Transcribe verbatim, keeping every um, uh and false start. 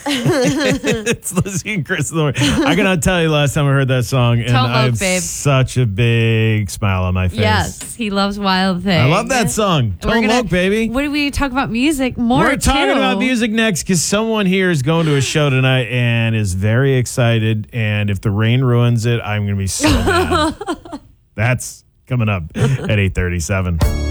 It's Lizzie and Chris in the morning. I cannot tell you last time I heard that song, and Tone I have Loc, babe. such a big smile on my face. Yes, he loves Wild Thing. I love that song. We're Tone gonna- Loc, baby. What do we talk about? Music more. We're talking too. about music next because someone here is going to a show tonight and is very excited. And if the rain ruins it, I'm going to be so mad. That's coming up at eight thirty-seven.